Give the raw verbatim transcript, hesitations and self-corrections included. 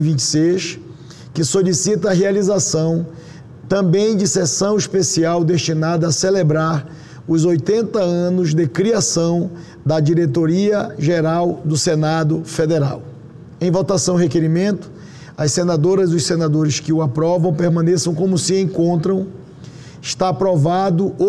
vinte e seis, que solicita a realização também de sessão especial destinada a celebrar os oitenta anos de criação da Diretoria Geral do Senado Federal. Em votação, requerimento. As senadoras e os senadores que o aprovam permaneçam como se encontram. Está aprovado o